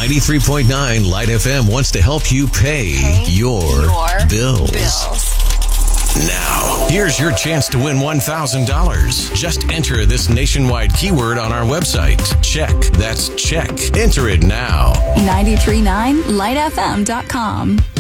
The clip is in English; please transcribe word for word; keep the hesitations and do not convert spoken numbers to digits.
ninety-three point nine Light F M wants to help you pay, pay your, your bills. bills. Now, here's your chance to win one thousand dollars. Just enter this nationwide keyword on our website. Check. That's check. Enter it now. nine three nine light f m dot com.